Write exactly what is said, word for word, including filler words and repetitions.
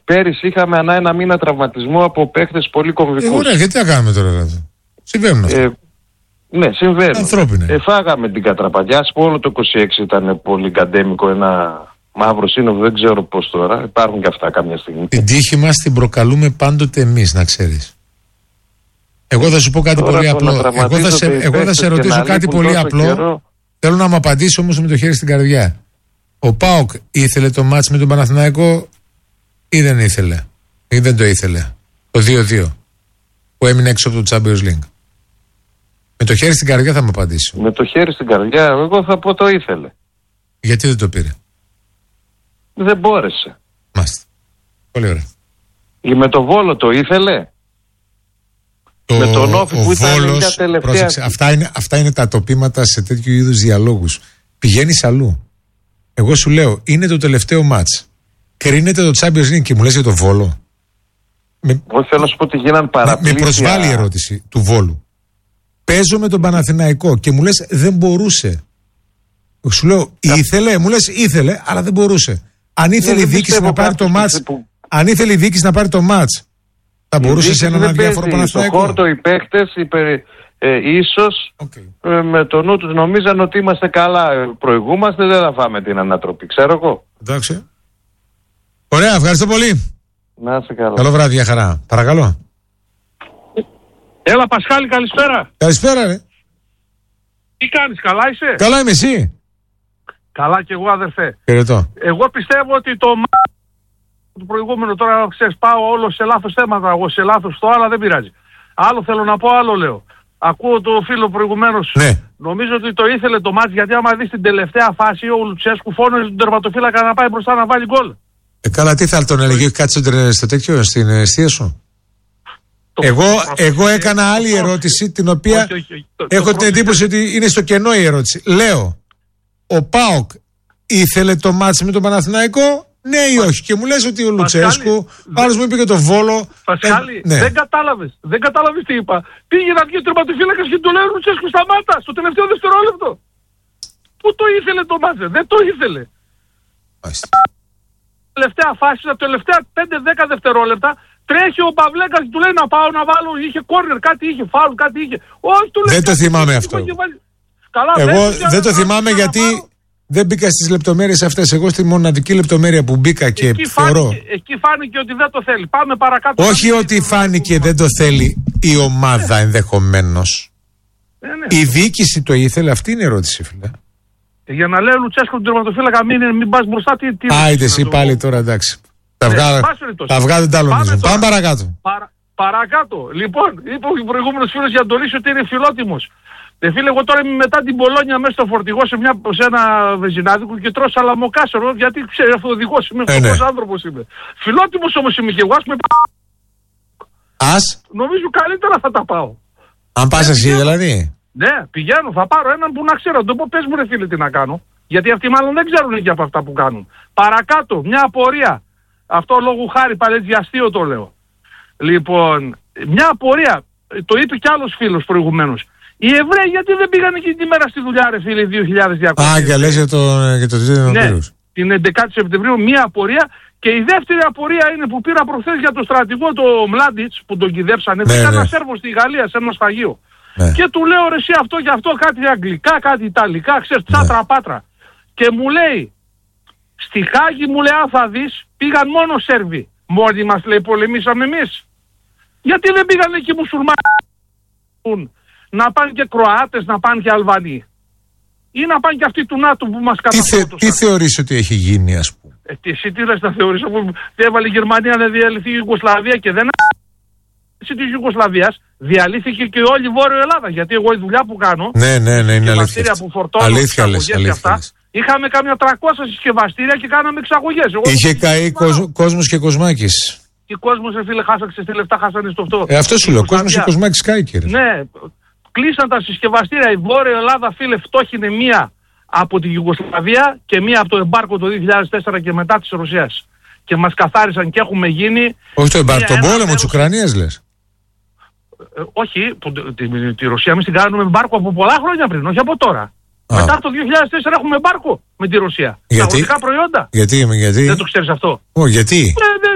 πέρυσι είχαμε ανά ένα μήνα τραυματισμό από παίχτες πολύ κομβικούς. Ε, ωραία, γιατί να κάνουμε τώρα δηλαδή. Συμβαίνουν αυτά. Ε, ναι, συμβαίνουν. Ανθρώπινε. Ε, φάγαμε την κατραπατιά. Ας πω, όλο το είκοσι έξι ήταν πολύ καντέμικο, ένα μαύρο σύνοδο, δεν ξέρω πώς τώρα. Υπάρχουν και αυτά κάποια στιγμή. Την τύχη μας την προκαλούμε πάντοτε εμείς, να ξέρεις. Εγώ θα σου πω κάτι τώρα πολύ απλό. Εγώ θα σε, εγώ θα σε ρωτήσω κάτι πολύ απλό. Καιρό. Θέλω να μου απαντήσει όμως με το χέρι στην καρδιά. Ο ΠΑΟΚ ήθελε το μάτς με τον Παναθηναϊκό ή δεν ήθελε? Ή δεν το ήθελε? Το δύο δύο που έμεινε έξω από το Champions League. Με το χέρι στην καρδιά θα μου απαντήσει. Με το χέρι στην καρδιά, εγώ θα πω το ήθελε. Γιατί δεν το πήρε? Δεν μπόρεσε. Μάλιστα. Πολύ ωραία. Ή με το Βόλο το ήθελε? Το, με τον Όφη που ήταν Βόλος, μια τελευταία... πρόσεξε, αυτά, είναι, αυτά είναι τα τοπήματα σε τέτοιου είδους διαλόγους. Πηγαίνεις αλλού. Εγώ σου λέω, είναι το τελευταίο μάτς. Κρίνεται το Champions League και μου λες για το Βόλο. Με, Εγώ θέλω να σου πω ότι γίναν παραπλήσια. Με προσβάλλει η ερώτηση του Βόλου. Παίζω με τον Παναθηναϊκό και μου λες δεν μπορούσε. Σου λέω ήθελε, μου λες ήθελε, αλλά δεν μπορούσε. Αν ήθελε η διοίκηση να πάρει το μάτς, που... αν ήθελε η διοίκηση να πάρει το μάτς, θα μπορούσε σε έναν αδιάφορο Παναθηναϊκό. Στο χόρτο οι παίκτες είπε, ε, ίσως okay. ε, με το νου τους νομίζαν ότι είμαστε καλά, προηγούμαστε, δεν θα φάμε την ανατροπή, ξέρω εγώ. Εντάξει. Ωραία, ευχαριστώ πολύ. Να είσαι καλά. Καλό βράδυ, για χαρά. Παρακαλώ. Έλα Πασχάλη, καλησπέρα. Καλησπέρα ρε. Τι κάνεις, καλά είσαι? Καλά είμαι, εσύ? Καλά και εγώ αδερφέ. Χαιρετώ. Εγώ πιστεύω ότι το το προηγούμενο, τώρα ξέρεις, πάω όλο σε λάθος θέματα, εγώ σε λάθος το άλλο δεν πειράζει. Άλλο θέλω να πω, άλλο λέω. Ακούω το φίλο προηγουμένως. Ναι. Νομίζω ότι το ήθελε το μάτς, γιατί άμα δεις την τελευταία φάση ο Λουτσέσκου φώνησε τον τερματοφύλακα να πάει μπροστά να βάλει γκολ. Ε, καλά, τι θα τον έλεγε, κάτσε στο τέτοιο, στην αιστεία σου. Το εγώ, το εγώ έκανα άλλη το ερώτηση, την οποία όχι, όχι, όχι. Το, έχω το την εντύπωση ότι είναι στο κενό η ερώτηση. Λέω, ο ΠΑΟΚ ήθελε το μάτς με τον Παναθηναϊκό, ναι ή όχι? Και μου λες ότι ο Λουτσέσκου, ο άλλος μου είπε και το Βόλο. Πασχάλη, ε, ναι. δεν κατάλαβες. Δεν κατάλαβες τι είπα. Πήγε να βγει ο τερματοφύλακας και του λέει ο Λουτσέσκου σταμάτα στο τελευταίο δευτερόλεπτο. Πού το ήθελε το μάτσε? Δεν το ήθελε. Μάλιστα. Τελευταία φάση, τα τελευταία πέντε δέκα δευτερόλεπτα, τρέχει ο Παυλέκας και του λέει να πάω να βάλω. Είχε κόρνερ, κάτι είχε, φάουλ, κάτι είχε. Όχι, του λέει. Δεν το θυμάμαι αυτό. Καλά, εγώ δεν, δεν το θυμάμαι γιατί. Δεν μπήκα στις λεπτομέρειες αυτές. Εγώ στη μοναδική λεπτομέρεια που μπήκα και εκεί θεωρώ. Φάνηκε, εκεί φάνηκε ότι δεν το θέλει. Πάμε παρακάτω. Όχι ότι φάνηκε δεν το θέλει η ομάδα ενδεχομένως. Ε, ναι. Η διοίκηση το ήθελε. Αυτή είναι η ερώτηση, φίλε. Ε, για να λέει ο Λουτσέσκου τον τερματοφύλακα, μην, μην πας μπροστά. Τι, τι Άιτε εσύ πάλι τώρα, εντάξει. Τα αυγά, τα αυγά δεν τα λονίζουν. Πάμε παρακάτω. Παρα, παρακάτω. Λοιπόν, είπε ο προηγούμενος φίλος για να το λύσει ότι είναι φιλότιμος. Ε, φίλε, εγώ τώρα είμαι μετά την Πολόνια μέσα στο φορτηγό σε, μια, σε ένα βεζινάδικο και τρώω σαλαμοκάσερο, γιατί ξέρει, αυτοδικός είμαι, ε, φτωχός ναι. άνθρωπος είμαι. Φιλότιμος όμως είμαι και εγώ, ας με Ας. Νομίζω καλύτερα θα τα πάω. Αν πας ε, εσύ πηγαίνω. δηλαδή. Ναι, πηγαίνω, θα πάρω έναν που να ξέρω, το πω πες μου ρε φίλε τι να κάνω. Γιατί αυτοί μάλλον δεν ξέρουν και από αυτά που κάνουν. Παρακάτω, μια απορία. Αυτό λόγω χάρη πάλι έτσι αστείο το λέω. Λοιπόν, μια απορία, το είπε κι άλλος φίλος προηγουμένως. Οι Εβραίοι γιατί δεν πήγαν εκείνη τη μέρα στη δουλειά ρε φίλε δύο χιλιάδες διακόσια. Α, και λες για το, για το ναι, την έντεκα Σεπτεμβρίου μία απορία και η δεύτερη απορία είναι που πήρα προχθές για το στρατηγό το Μλάντιτς που τον κυδέψανε. Ναι, ήταν ναι. ένα Σέρβο στη Γαλλία σε ένα σφαγείο. Ναι. Και του λέω ρε εσύ αυτό και αυτό κάτι αγγλικά, κάτι ιταλικά, ξέρεις τσάτρα ναι. πάτρα. Και μου λέει στη Χάγη μου λέει αν θα δεις πήγαν μόνο Σέρβοι. Μόνοι μας λέει πολεμήσαμε εμείς. Γιατί δεν πήγαν εκεί μουσουλμάνοι? Να πάνε και Κροάτες, να πάνε και Αλβανοί. Ή να πάνε και αυτοί του ΝΑΤΟ που μας καταφέρουν. Τι, θε, τι θεωρείς ότι έχει γίνει, ας πούμε? Ε, τι, εσύ τι λες να θεωρείς, αφού έβαλε η Γερμανία να διαλυθεί η Ιουγκοσλαβία και δεν της Ιουγκοσλαβίας, διαλύθηκε και όλη η Βόρεια Ελλάδα. Γιατί εγώ η δουλειά που κάνω, ναι, ναι, ναι, είναι αλήθεια. Που φορτώνω, αλήθεια λες, αλήθεια αυτά, λες. Είχαμε κάμια τριακόσια συσκευαστήρια και κάναμε εξαγωγές. Εγώ είχε καεί κόσμ, κόσμος και Κοσμάκης. Και κόσμος, φίλε, χάσαξε τι λεφτά, χάσανε στο αυτό. Ε, αυτό σου λέω, κόσμος και Κοσμάκης καεί, κύριε. Ναι. Κλείσαν τα συσκευαστήρια. Η Βόρεια Ελλάδα, φίλε, φτώχινε μία από τη Ιουγκοσλαβία και μία από το εμπάρκο το δύο χιλιάδες τέσσερα και μετά της Ρωσίας. Και μας καθάρισαν και έχουμε γίνει... Όχι το εμπάρκο, τον πόλεμο μέρος... της Ουκρανίας λες. Ε, όχι, που, τη, τη Ρωσία εμείς την κάνουμε εμπάρκο από πολλά χρόνια πριν, όχι από τώρα. Α. Μετά το δύο χιλιάδες τέσσερα έχουμε εμπάρκο με τη Ρωσία. Γιατί? Τα προϊόντα. Γιατί, γιατί... Δεν το ξέρεις αυτό. Ω, γιατί. Ε, δε,